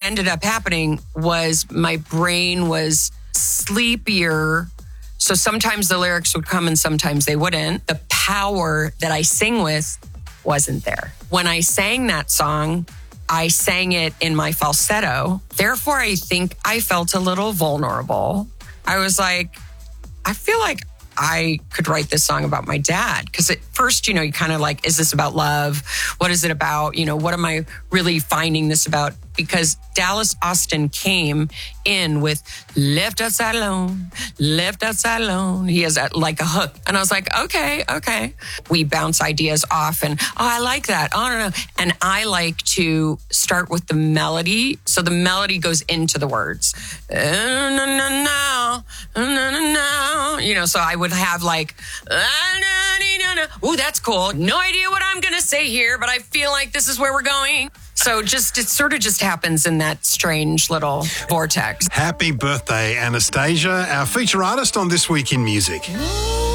ended up happening was my brain was sleepier. So sometimes the lyrics would come and sometimes they wouldn't. The power that I sing with wasn't there. When I sang that song, I sang it in my falsetto. Therefore, I think I felt a little vulnerable. I was like, I feel like I could write this song about my dad. Because at first, you kind of like, is this about love? What is it about? What am I really finding this about? Because Dallas Austin came in with left outside alone. He has like a hook. And I was like, okay. We bounce ideas off and, I like that. Oh, no. And I like to start with the melody. So the melody goes into the words. So I would have like, ooh, that's cool. No idea what I'm going to say here, but I feel like this is where we're going. So it sort of just happens in that strange little vortex. Happy birthday, Anastasia, our feature artist on This Week in Music.